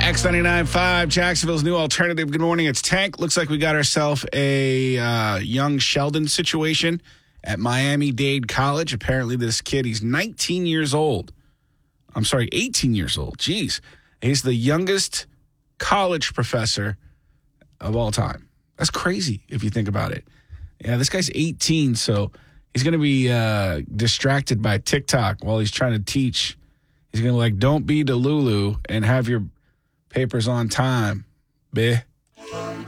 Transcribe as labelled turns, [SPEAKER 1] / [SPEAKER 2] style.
[SPEAKER 1] X99.5, Jacksonville's new alternative. Good morning. It's Tank. Looks like we got ourselves a young Sheldon situation at Miami-Dade College. Apparently this kid, he's 19 years old. I'm sorry, 18 years old. Jeez. He's the youngest college professor of all time. That's crazy if you think about it. Yeah, this guy's 18, so he's going to be distracted by TikTok while he's trying to teach. He's going to don't be Delulu and have your papers on time, bitch.